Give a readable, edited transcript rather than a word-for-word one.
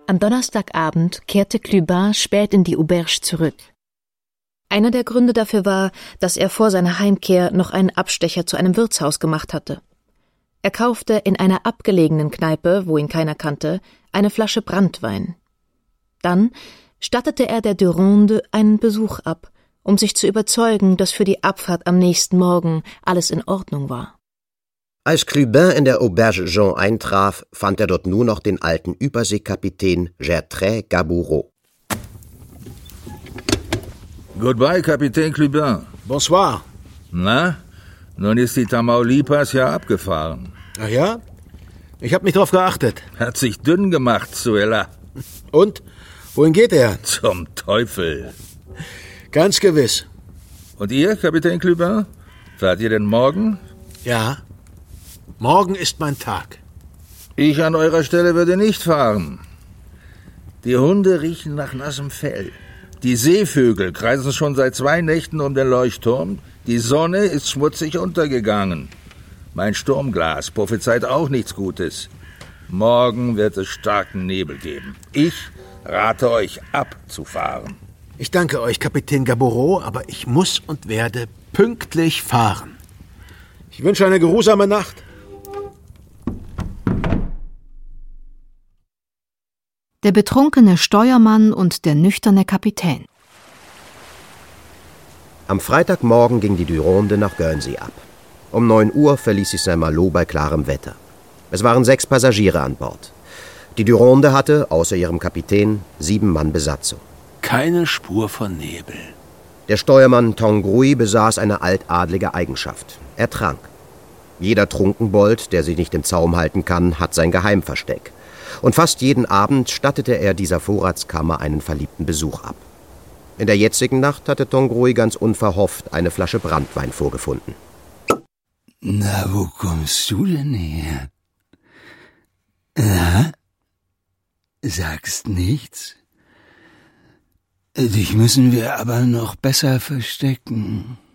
Am Donnerstagabend kehrte Clubin spät in die Auberge zurück. Einer der Gründe dafür war, dass er vor seiner Heimkehr noch einen Abstecher zu einem Wirtshaus gemacht hatte. Er kaufte in einer abgelegenen Kneipe, wo ihn keiner kannte, eine Flasche Branntwein. Dann stattete er der Durande einen Besuch ab, um sich zu überzeugen, dass für die Abfahrt am nächsten Morgen alles in Ordnung war. Als Clubin in der Auberge Jean eintraf, fand er dort nur noch den alten Überseekapitän Gertrais Gaboureau. Goodbye, Kapitän Clubin. Bonsoir. Na, nun ist die Tamaulipas ja abgefahren. Ach ja? Ich hab nicht drauf geachtet. Hat sich dünn gemacht, Suella. Und? Wohin geht er? Zum Teufel. Ganz gewiss. Und ihr, Kapitän Clubin? Fahrt ihr denn morgen? Ja. Morgen ist mein Tag. Ich an eurer Stelle würde nicht fahren. Die Hunde riechen nach nassem Fell. Die Seevögel kreisen schon seit 2 Nächten um den Leuchtturm. Die Sonne ist schmutzig untergegangen. Mein Sturmglas prophezeit auch nichts Gutes. Morgen wird es starken Nebel geben. Ich rate euch abzufahren. Ich danke euch, Kapitän Gaboureau, aber ich muss und werde pünktlich fahren. Ich wünsche eine geruhsame Nacht. Der betrunkene Steuermann und der nüchterne Kapitän. Am Freitagmorgen ging die Durande nach Guernsey ab. Um 9 Uhr verließ sie Saint-Malo bei klarem Wetter. Es waren 6 Passagiere an Bord. Die Durande hatte, außer ihrem Kapitän, 7 Mann Besatzung. Keine Spur von Nebel. Der Steuermann Tangrouille besaß eine altadlige Eigenschaft. Er trank. Jeder Trunkenbold, der sich nicht im Zaum halten kann, hat sein Geheimversteck. Und fast jeden Abend stattete er dieser Vorratskammer einen verliebten Besuch ab. In der jetzigen Nacht hatte Tangrouille ganz unverhofft eine Flasche Branntwein vorgefunden. Na, wo kommst du denn her? Na? Sagst nichts? Dich müssen wir aber noch besser verstecken.